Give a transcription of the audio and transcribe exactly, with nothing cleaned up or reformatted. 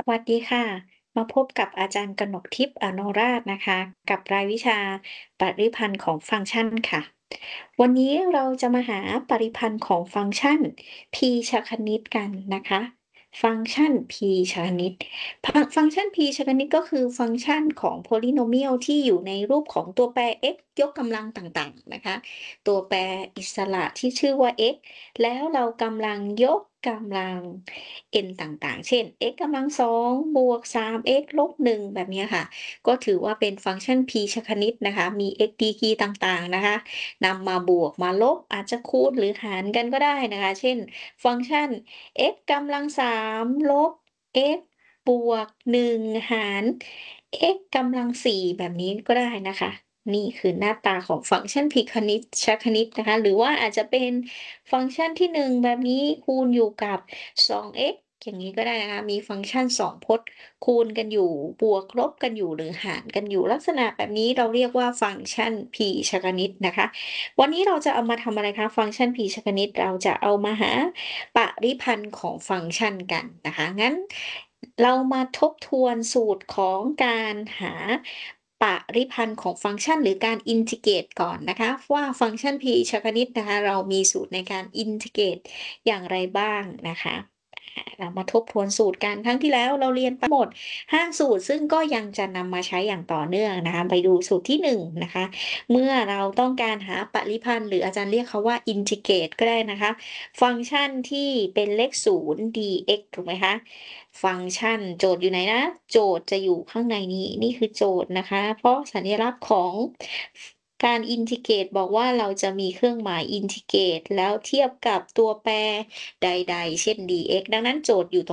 สวัสดีค่ะมาพบกับอาจารย์กนกทิพย์อโนราชนะคะกับรายวิชาปริพันธ์ของฟังก์ชันค่ะวันนี้เราจะมาหาปริพันธ์ของฟังก์ชัน p ชคณิตกันนะคะฟังก์ชัน p ชคณิตฟังฟังก์ชัน p ชคณิตก็คือฟังก์ชันของ polynomial ที่อยู่ในรูปของตัวแปร x ยกกำลังต่างๆนะคะตัวแปรอิสระที่ชื่อว่า x แล้วเรากำลังยกกำลัง n ต่างๆ เช่น x กำลังสองบวกสาม x ลบหนึ่งแบบนี้ค่ะ ก็ถือว่าเป็นฟังก์ชัน p ชคณิตนะคะ มี x ดีกรีต่างๆนะคะนำมาบวกมาลบอาจจะคูณหรือหารกันก็ได้นะคะ เช่น ฟังก์ชัน x กำลังสามลบ x บวกหนึ่งหาร x กำลังสี่แบบนี้ก็ได้นะคะ นี่คือหน้าตาของฟังก์ชัน p คณิตชคณิตนะคะ หรือว่าอาจจะเป็นฟังก์ชันที่หนึ่งแบบนี้คูณอยู่กับ สอง x อย่างนี้ก็ได้นะคะ มีฟังก์ชันสองพจน์คูณกันอยู่บวกลบกันอยู่หรือหารกันอยู่ลักษณะแบบนี้เราเรียกว่าฟังก์ชัน p ชคณิตนะคะวันนี้เราจะเอามาทำอะไรคะฟังก์ชัน p ชคณิตเราจะเอามาหาปริพันธ์ของฟังก์ชันกันนะคะงั้นเรามาทบทวนสูตรของการหาปริพันธ์ของฟังก์ชันหรือการอินทิเกรตก่อนนะคะว่าฟังก์ชัน p ชคณิตนะคะเรามีสูตรในการอินทิเกรตอย่างไรบ้างนะคะ เรามาทบทวนสูตรกันครั้งที่แล้วเราเรียนไปหมดห้าสูตรซึ่งก็ยังจะนำมาใช้อย่างต่อเนื่องนะคะไปดูสูตรที่หนึ่งนะคะเมื่อเราต้องการหาปริพันธ์หรืออาจารย์เรียกเขาว่าอินทิเกรตก็ได้นะคะฟังก์ชันที่เป็นเลขศูนย์ dx ถูกไหมคะฟังก์ชันโจทย์อยู่ไหนนะโจทย์จะอยู่ข้างในนี้นี่คือโจทย์นะคะเพราะสัญลักษณ์ของการอินทิเกรตบอกว่าเราจะมีเครื่องหมายอินทิเกรตแล้วเทียบกับตัวแปร ใดๆเช่น dx ดังนั้นโจทย์อยู่ตรง